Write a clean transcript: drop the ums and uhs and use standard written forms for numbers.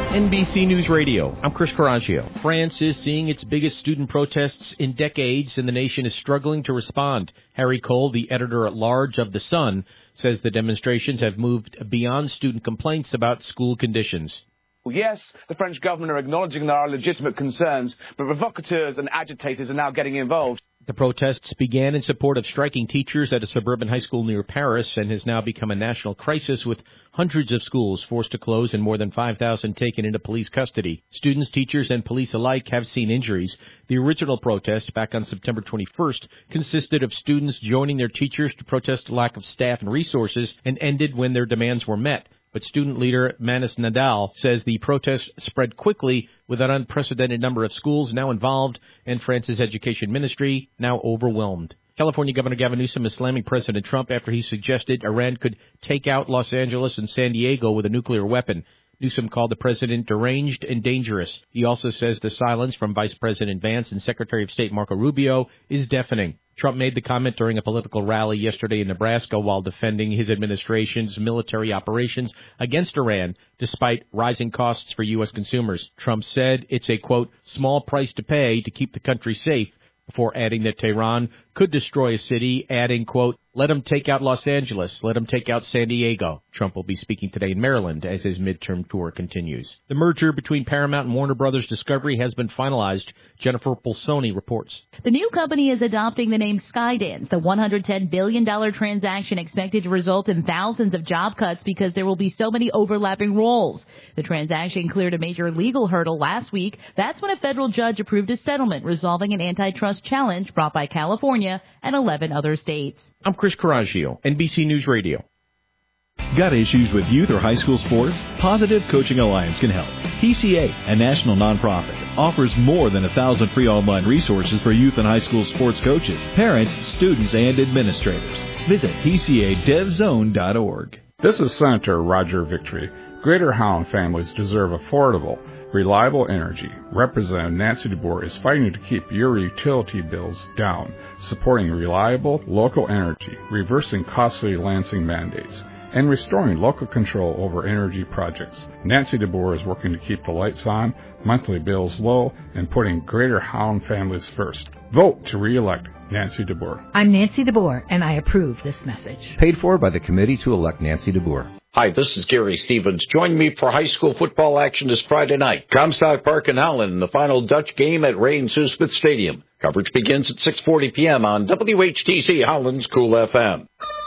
NBC News Radio, I'm Chris Coraggio. France is seeing its biggest student protests in decades, and the nation is struggling to respond. Harry Cole, the editor-at-large of The Sun, says the demonstrations have moved beyond student complaints about school conditions. Yes, the French government are acknowledging there are legitimate concerns, but provocateurs and agitators are now getting involved. The protests began in support of striking teachers at a suburban high school near Paris and has now become a national crisis, with hundreds of schools forced to close and more than 5,000 taken into police custody. Students, teachers, and police alike have seen injuries. The original protest, back on September 21st, consisted of students joining their teachers to protest lack of staff and resources and ended when their demands were met. But student leader Manis Nadal says the protests spread quickly, with an unprecedented number of schools now involved and France's education ministry now overwhelmed. California Governor Gavin Newsom is slamming President Trump after he suggested Iran could take out Los Angeles and San Diego with a nuclear weapon. Newsom called the president deranged and dangerous. He also says the silence from Vice President Vance and Secretary of State Marco Rubio is deafening. Trump made the comment during a political rally yesterday in Nebraska while defending his administration's military operations against Iran, despite rising costs for U.S. consumers. Trump said it's a, quote, small price to pay to keep the country safe, before adding that Tehran could destroy a city, adding, quote, let them take out Los Angeles, let them take out San Diego. Trump will be speaking today in Maryland as his midterm tour continues. The merger between Paramount and Warner Brothers Discovery has been finalized. Jennifer Pulsoni reports. The new company is adopting the name Skydance, the $110 billion transaction expected to result in thousands of job cuts because there will be so many overlapping roles. The transaction cleared a major legal hurdle last week. That's when a federal judge approved a settlement resolving an antitrust challenge brought by California and 11 other states. I'm Chris Coraggio, NBC News Radio. Got issues with youth or high school sports? Positive Coaching Alliance can help. PCA, a national nonprofit, offers more than 1,000 free online resources for youth and high school sports coaches, parents, students, and administrators. Visit PCADevZone.org. This is Senator Roger Victory. Greater Holland families deserve affordable, reliable energy. Representative Nancy DeBoer is fighting to keep your utility bills down, supporting reliable local energy, reversing costly Lansing mandates, and restoring local control over energy projects. Nancy DeBoer is working to keep the lights on, monthly bills low, and putting Greater Holland families first. Vote to re-elect Nancy DeBoer. I'm Nancy DeBoer, and I approve this message. Paid for by the committee to elect Nancy DeBoer. Hi, this is Gary Stevens. Join me for high school football action this Friday night. Comstock Park in Holland in the final Dutch game at Ray and Sue Smith Stadium. Coverage begins at 6:40 p.m. on WHTC Holland's Cool FM.